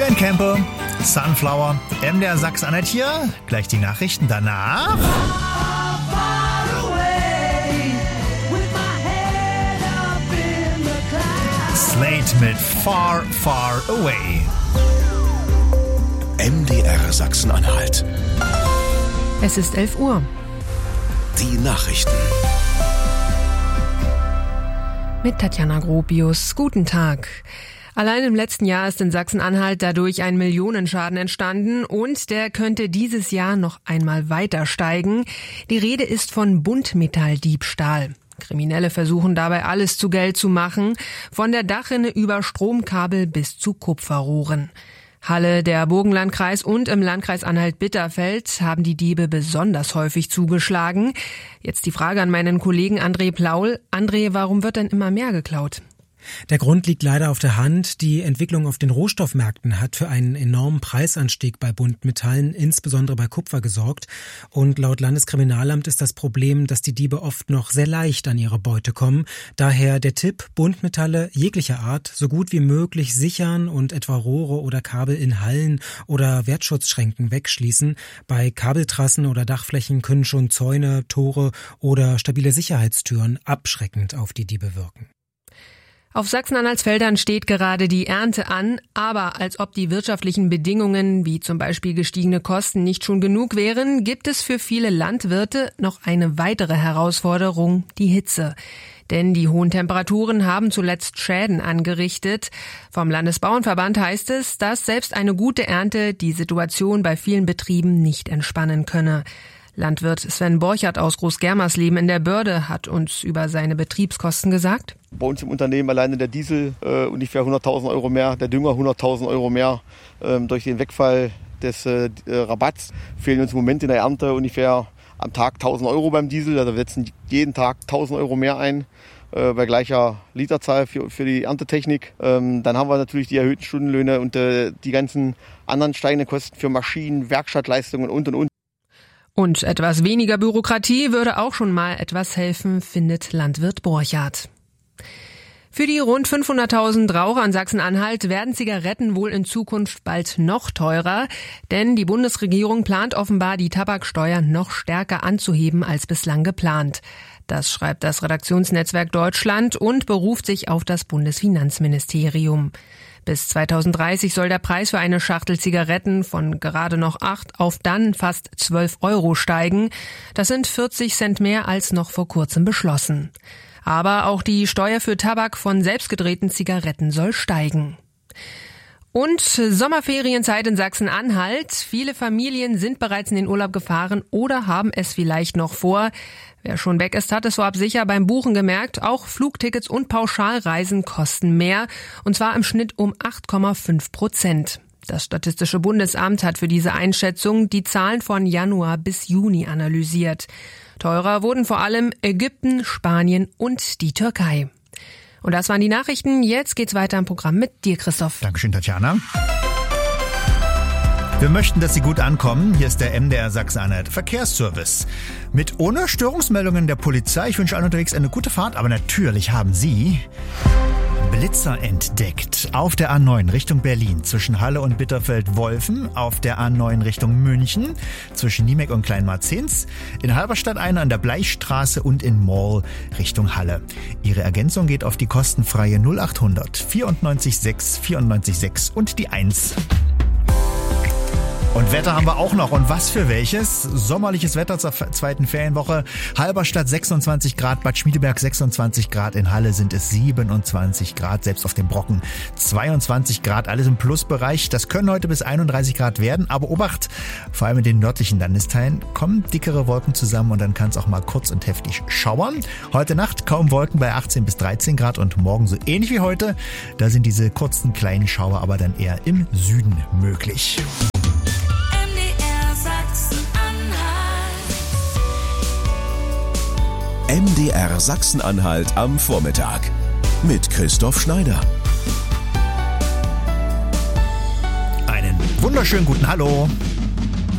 Joanne Campbell, Sunflower, MDR Sachsen-Anhalt hier. Gleich die Nachrichten danach. Slate mit Far, Far Away. MDR Sachsen-Anhalt. Es ist 11 Uhr. Die Nachrichten. Mit Tatjana Gropius. Guten Tag. Allein im letzten Jahr ist in Sachsen-Anhalt dadurch ein Millionenschaden entstanden und der könnte dieses Jahr noch einmal weiter steigen. Die Rede ist von Buntmetalldiebstahl. Kriminelle versuchen dabei alles zu Geld zu machen, von der Dachrinne über Stromkabel bis zu Kupferrohren. Halle, der Burgenlandkreis und im Landkreis Anhalt-Bitterfeld haben die Diebe besonders häufig zugeschlagen. Jetzt die Frage an meinen Kollegen André Plaul. André, warum wird denn immer mehr geklaut? Der Grund liegt leider auf der Hand. Die Entwicklung auf den Rohstoffmärkten hat für einen enormen Preisanstieg bei Buntmetallen, insbesondere bei Kupfer, gesorgt. Und laut Landeskriminalamt ist das Problem, dass die Diebe oft noch sehr leicht an ihre Beute kommen. Daher der Tipp, Buntmetalle jeglicher Art so gut wie möglich sichern und etwa Rohre oder Kabel in Hallen oder Wertschutzschränken wegschließen. Bei Kabeltrassen oder Dachflächen können schon Zäune, Tore oder stabile Sicherheitstüren abschreckend auf die Diebe wirken. Auf Sachsen-Anhalts Feldern steht gerade die Ernte an, aber als ob die wirtschaftlichen Bedingungen, wie zum Beispiel gestiegene Kosten, nicht schon genug wären, gibt es für viele Landwirte noch eine weitere Herausforderung, die Hitze. Denn die hohen Temperaturen haben zuletzt Schäden angerichtet. Vom Landesbauernverband heißt es, dass selbst eine gute Ernte die Situation bei vielen Betrieben nicht entspannen könne. Landwirt Sven Borchert aus Groß-Germersleben in der Börde hat uns über seine Betriebskosten gesagt. Bei uns im Unternehmen alleine der Diesel ungefähr 100.000 Euro mehr, der Dünger 100.000 Euro mehr. Durch den Wegfall des Rabatts fehlen uns im Moment in der Ernte ungefähr am Tag 1.000 Euro beim Diesel. Also wir setzen jeden Tag 1.000 Euro mehr ein bei gleicher Literzahl für die Erntetechnik. Dann haben wir natürlich die erhöhten Stundenlöhne und die ganzen anderen steigenden Kosten für Maschinen, Werkstattleistungen und. Und etwas weniger Bürokratie würde auch schon mal etwas helfen, findet Landwirt Borchardt. Für die rund 500.000 Raucher in Sachsen-Anhalt werden Zigaretten wohl in Zukunft bald noch teurer, denn die Bundesregierung plant offenbar, die Tabaksteuer noch stärker anzuheben als bislang geplant. Das schreibt das Redaktionsnetzwerk Deutschland und beruft sich auf das Bundesfinanzministerium. Bis 2030 soll der Preis für eine Schachtel Zigaretten von gerade noch 8 auf dann fast 12 Euro steigen. Das sind 40 Cent mehr als noch vor kurzem beschlossen. Aber auch die Steuer für Tabak von selbstgedrehten Zigaretten soll steigen. Und Sommerferienzeit in Sachsen-Anhalt. Viele Familien sind bereits in den Urlaub gefahren oder haben es vielleicht noch vor. Wer schon weg ist, hat es vorab sicher beim Buchen gemerkt. Auch Flugtickets und Pauschalreisen kosten mehr, und zwar im Schnitt um 8,5%. Das Statistische Bundesamt hat für diese Einschätzung die Zahlen von Januar bis Juni analysiert. Teurer wurden vor allem Ägypten, Spanien und die Türkei. Und das waren die Nachrichten. Jetzt geht's weiter im Programm mit dir, Christoph. Dankeschön, Tatjana. Wir möchten, dass Sie gut ankommen. Hier ist der MDR Sachsen-Anhalt Verkehrsservice. Mit ohne Störungsmeldungen der Polizei. Ich wünsche allen unterwegs eine gute Fahrt, aber natürlich haben Sie Blitzer entdeckt. Auf der A9 Richtung Berlin zwischen Halle und Bitterfeld-Wolfen, auf der A9 Richtung München zwischen Niemek und Kleinmarzens, in Halberstadt einer an der Bleichstraße und in Moll Richtung Halle. Ihre Ergänzung geht auf die kostenfreie 0800 94 94 6 und die 1. Und Wetter haben wir auch noch. Und was für welches? Sommerliches Wetter zur zweiten Ferienwoche. Halberstadt 26 Grad, Bad Schmiedeberg 26 Grad, in Halle sind es 27 Grad, selbst auf dem Brocken 22 Grad, alles im Plusbereich. Das können heute bis 31 Grad werden, aber Obacht, vor allem in den nördlichen Landesteilen kommen dickere Wolken zusammen und dann kann es auch mal kurz und heftig schauern. Heute Nacht kaum Wolken bei 18 bis 13 Grad und morgen so ähnlich wie heute. Da sind diese kurzen kleinen Schauer aber dann eher im Süden möglich. MDR Sachsen-Anhalt am Vormittag mit Christoph Schneider. Einen wunderschönen guten Hallo.